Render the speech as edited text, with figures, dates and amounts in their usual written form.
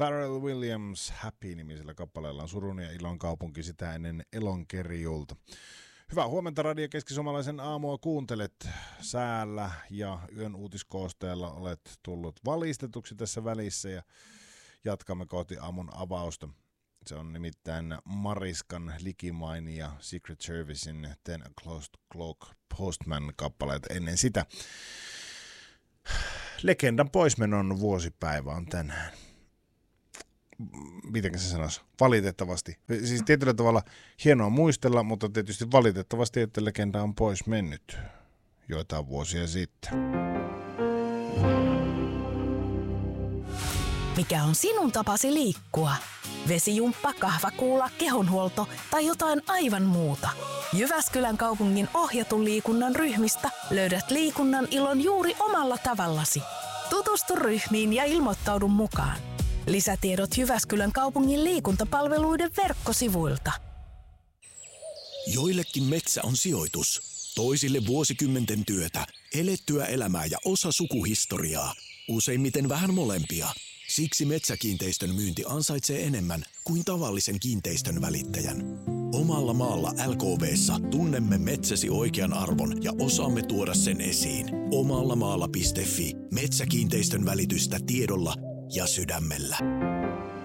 Pharrell Williams Happy-nimisellä kappaleellaan surun ja ilon kaupunki sitä ennen Elonkerjulta. Hyvää huomenta Radio Keski-Suomalaisen aamua kuuntelet säällä ja yön uutiskoosteella olet tullut valistetuksi tässä välissä ja jatkamme kohti aamun avausta. Se on nimittäin Mariskan Likimaini ja Secret Servicein Ten Closed Cloak Postman kappaleet ennen sitä. Legendan poismenon vuosipäivä on tänään. Miten se sanoisi? Valitettavasti. Siis tietyllä tavalla hienoa muistella, mutta tietysti valitettavasti, että legenda on pois mennyt joitain vuosia sitten. Mikä on sinun tapasi liikkua? Vesijumppa, kahvakuula, kehonhuolto tai jotain aivan muuta? Jyväskylän kaupungin ohjatun liikunnan ryhmistä löydät liikunnan ilon juuri omalla tavallasi. Tutustu ryhmiin ja ilmoittaudu mukaan. Lisätiedot Jyväskylän kaupungin liikuntapalveluiden verkkosivuilta. Joillekin metsä on sijoitus, toisille vuosikymmenten työtä, elettyä elämää ja osa sukuhistoriaa. Useimmiten vähän molempia. Siksi metsäkiinteistön myynti ansaitsee enemmän kuin tavallisen kiinteistön välittäjän. Omalla maalla LKV:ssa tunnemme metsäsi oikean arvon ja osaamme tuoda sen esiin. Omallamaalla.fi. Metsäkiinteistön välitystä tiedolla ja sydämellä.